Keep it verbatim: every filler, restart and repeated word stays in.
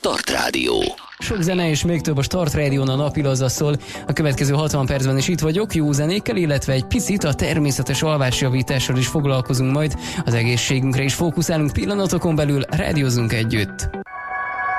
Start Rádió. Sok zene és még több a Start Rádión a napilazza szól. A következő hatvan percben is itt vagyok, jó zenékkel, illetve egy picit a természetes alvásjavítással is foglalkozunk majd. Az egészségünkre is fókuszálunk pillanatokon belül, rádiózunk együtt.